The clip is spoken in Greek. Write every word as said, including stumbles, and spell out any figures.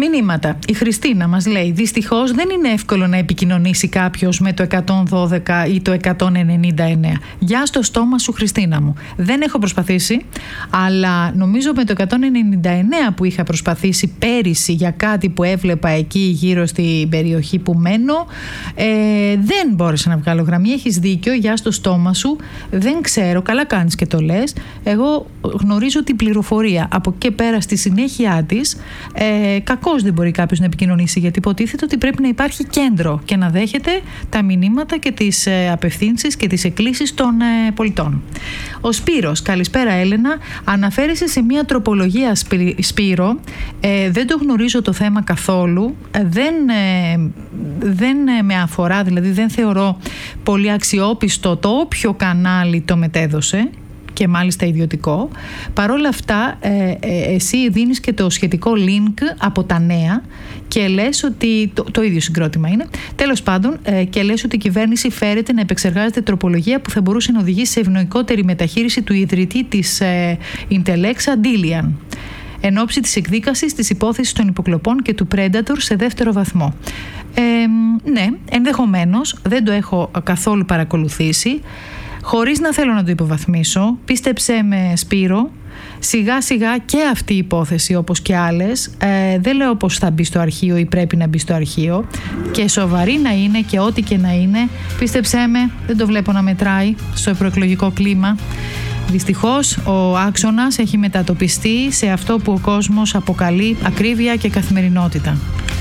Μηνύματα. Η Χριστίνα μας λέει: δυστυχώς δεν είναι εύκολο να επικοινωνήσει κάποιος με το εκατόν δώδεκα ή το εκατόν ενενήντα εννέα. Γεια στο στόμα σου, Χριστίνα μου. Δεν έχω προσπαθήσει, αλλά νομίζω με το εκατόν ενενήντα εννέα που είχα προσπαθήσει πέρυσι για κάτι που έβλεπα εκεί γύρω στην περιοχή που μένω, ε, δεν μπόρεσα να βγάλω γραμμή. Έχεις δίκιο, γεια στο στόμα σου. Δεν ξέρω, καλά κάνεις και το λες. Εγώ γνωρίζω την πληροφορία. Από εκεί και πέρα στη συνέχεια της, ε, κακώς δεν μπορεί κάποιος να επικοινωνήσει, γιατί υποτίθεται ότι πρέπει να υπάρχει κέντρο και να δέχεται τα μηνύματα και τις ε, απευθύνσεις και τις εκκλήσεις των ε, πολιτών. Ο Σπύρος, καλησπέρα Έλενα, αναφέρεσαι σε μια τροπολογία, Σπύρο, ε, δεν το γνωρίζω το θέμα καθόλου, ε, δεν, ε, δεν ε, με αφορά, δηλαδή δεν θεωρώ πολύ αξιόπιστο το όποιο κανάλι το μετέδωσε, και μάλιστα ιδιωτικό. Παρόλα αυτά, ε, ε, εσύ δίνεις και το σχετικό link από τα νέα και λες ότι το, το ίδιο συγκρότημα είναι. Τέλος πάντων, ε, και λες ότι η κυβέρνηση φέρεται να επεξεργάζεται τροπολογία που θα μπορούσε να οδηγήσει σε ευνοϊκότερη μεταχείριση του ιδρυτή της ε, Intelex, Αντίλιαν, εν ώψη της εκδίκασης της υπόθεσης των υποκλοπών και του Predator σε δεύτερο βαθμό. Ε, ναι, ενδεχομένως, δεν το έχω καθόλου παρακολουθήσει. Χωρίς να θέλω να το υποβαθμίσω, πίστεψέ με Σπύρο, σιγά σιγά και αυτή η υπόθεση όπως και άλλες, ε, δεν λέω πως θα μπει στο αρχείο ή πρέπει να μπει στο αρχείο, και σοβαρή να είναι και ό,τι και να είναι, πίστεψέ με, δεν το βλέπω να μετράει στο προεκλογικό κλίμα. Δυστυχώς ο άξονας έχει μετατοπιστεί σε αυτό που ο κόσμος αποκαλεί ακρίβεια και καθημερινότητα.